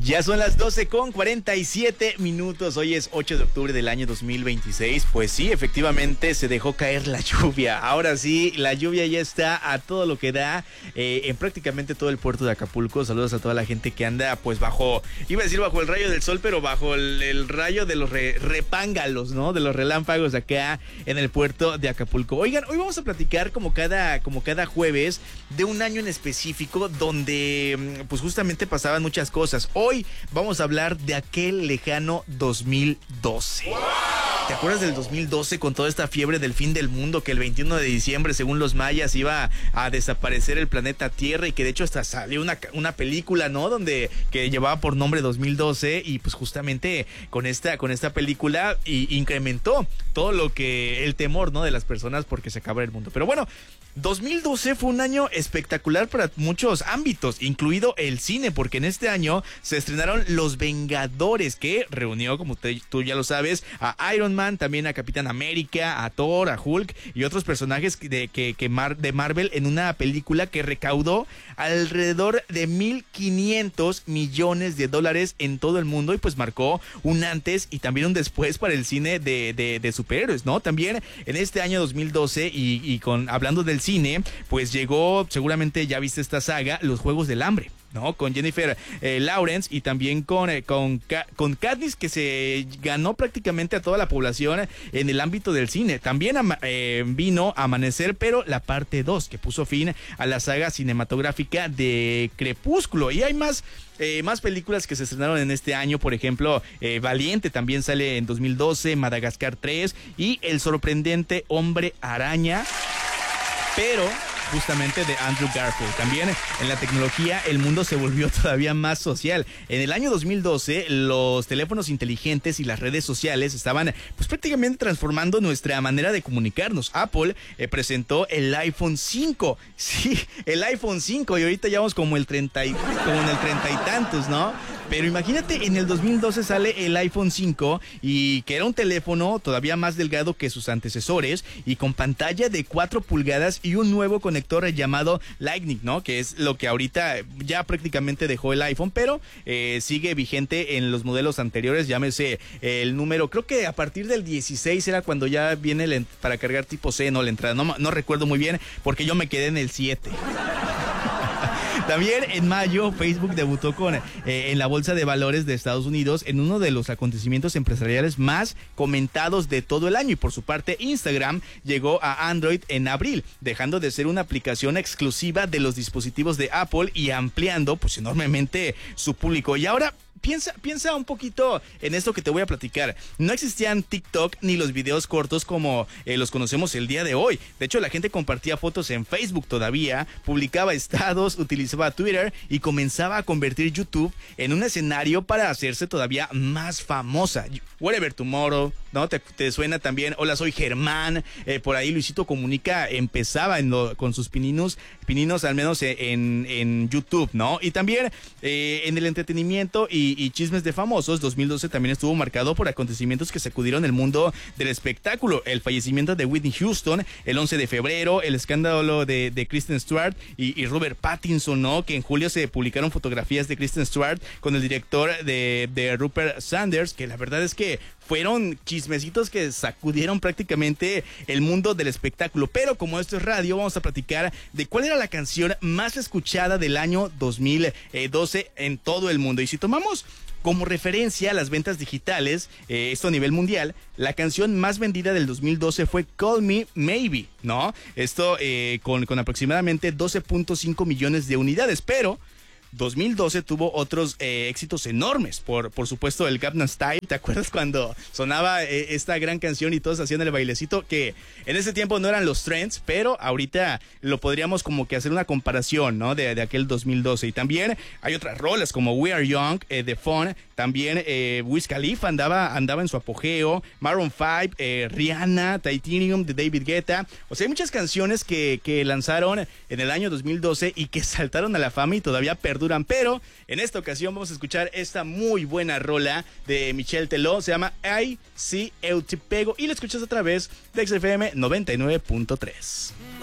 Ya son las 12:47. Hoy es 8 de octubre del año 2026. Pues sí, efectivamente se dejó caer la lluvia. Ahora sí, la lluvia ya está a todo lo que da en prácticamente todo el puerto de Acapulco. Saludos a toda la gente que anda pues bajo, iba a decir bajo el rayo del sol, pero bajo el rayo de los repángalos, ¿no? De los relámpagos acá en el puerto de Acapulco. Oigan, hoy vamos a platicar como cada jueves de un año en específico donde pues justamente pasaban muchas cosas. Hoy vamos a hablar de aquel lejano 2012. ¡Wow! ¿Te acuerdas del 2012 con toda esta fiebre del fin del mundo? Que el 21 de diciembre, según los mayas, iba a desaparecer el planeta Tierra y que de hecho hasta salió una película, ¿no? Que llevaba por nombre 2012 y pues justamente con esta película incrementó todo lo que el temor, ¿no? De las personas porque se acaba el mundo. Pero bueno, 2012 fue un año espectacular para muchos ámbitos, incluido el cine, porque en este año se estrenaron Los Vengadores, que reunió, como tú ya lo sabes, a Iron Man, también a Capitán América, a Thor, a Hulk y otros personajes de Marvel en una película que recaudó alrededor de $1,500 millones en todo el mundo y pues marcó un antes y también un después para el cine de superhéroes, ¿no? También en este año 2012 hablando del cine, pues llegó, seguramente ya viste esta saga, Los Juegos del Hambre, ¿no? Con Jennifer Lawrence y también con Katniss, que se ganó prácticamente a toda la población en el ámbito del cine. También vino Amanecer, pero la parte 2, que puso fin a la saga cinematográfica de Crepúsculo. Y hay más películas que se estrenaron en este año, por ejemplo, Valiente también sale en 2012, Madagascar 3 y El sorprendente Hombre Araña, pero justamente de Andrew Garfield. También en la tecnología el mundo se volvió todavía más social. En el año 2012 los teléfonos inteligentes y las redes sociales estaban pues prácticamente transformando nuestra manera de comunicarnos. Apple presentó el iPhone 5. Sí, el iPhone 5 y ahorita ya vamos como en el 30 y tantos, ¿no? Pero imagínate, en el 2012 sale el iPhone 5 y que era un teléfono todavía más delgado que sus antecesores y con pantalla de 4 pulgadas y un nuevo conector llamado Lightning, ¿no? Que es lo que ahorita ya prácticamente dejó el iPhone, pero sigue vigente en los modelos anteriores. Llámese el número, creo que a partir del 16 era cuando ya viene para cargar tipo C, ¿no? La entrada, no recuerdo muy bien porque yo me quedé en el 7. También en mayo Facebook debutó en la Bolsa de Valores de Estados Unidos en uno de los acontecimientos empresariales más comentados de todo el año. Y por su parte Instagram llegó a Android en abril, dejando de ser una aplicación exclusiva de los dispositivos de Apple y ampliando pues enormemente su público. Y ahora piensa un poquito en esto que te voy a platicar. No existían TikTok ni los videos cortos como los conocemos el día de hoy. De hecho, la gente compartía fotos en Facebook todavía, publicaba estados, utilizaba Twitter y comenzaba a convertir YouTube en un escenario para hacerse todavía más famosa. Whatever Tomorrow, ¿no? ¿Te suena también? Hola, soy Germán. Por ahí Luisito Comunica empezaba con sus pininos al menos en YouTube, ¿no? Y también en el entretenimiento y chismes de famosos, 2012 también estuvo marcado por acontecimientos que sacudieron el mundo del espectáculo. El fallecimiento de Whitney Houston el 11 de febrero, el escándalo de Kristen Stewart y Robert Pattinson, ¿no? Que en julio se publicaron fotografías de Kristen Stewart con el director de Rupert Sanders, que la verdad es que fueron chismecitos que sacudieron prácticamente el mundo del espectáculo. Pero como esto es radio, vamos a platicar de cuál era la canción más escuchada del año 2012 en todo el mundo. Y si tomamos como referencia las ventas digitales, esto a nivel mundial, la canción más vendida del 2012 fue Call Me Maybe, ¿no? Esto con aproximadamente 12.5 millones de unidades, pero 2012 tuvo otros éxitos enormes, por supuesto el Gangnam Style. ¿Te acuerdas cuando sonaba esta gran canción y todos hacían el bailecito? Que en ese tiempo no eran los trends, pero ahorita lo podríamos como que hacer una comparación, ¿no? De aquel 2012. Y también hay otras rolas como We Are Young, The Fun, también Wiz Khalifa andaba en su apogeo, Maroon 5, Rihanna, Titanium de David Guetta. O sea, hay muchas canciones que lanzaron en el año 2012 y que saltaron a la fama y todavía perduran. Pero en esta ocasión vamos a escuchar esta muy buena rola de Michelle Teló, se llama Ay, sí, eu te pego, y la escuchas a través de XFM 99.3.